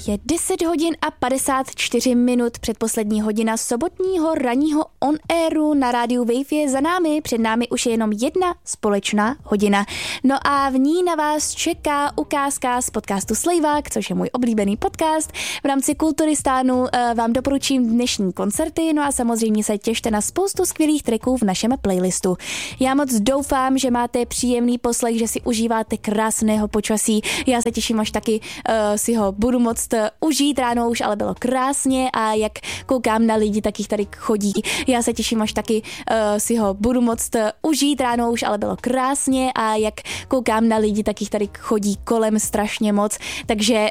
Je 10 hodin a 54 minut, předposlední hodina sobotního ranního on-airu na rádiu Wave je za námi, před námi už je jenom jedna společná hodina. No a v ní na vás čeká ukázka z podcastu Slejvák, což je můj oblíbený podcast. V rámci Kulturistánu vám doporučím dnešní koncerty, no a samozřejmě se těšte na spoustu skvělých tracků v našem playlistu. Já moc doufám, že máte příjemný poslech, že si užíváte krásného počasí. Já se těším, až taky si ho budu moct užít. Ráno už ale bylo krásně a jak koukám na lidi, tak jich tady chodí. Já se těším, až taky si ho budu moct užít. Ráno už ale bylo krásně a jak koukám na lidi, tak jich tady chodí kolem strašně moc. Takže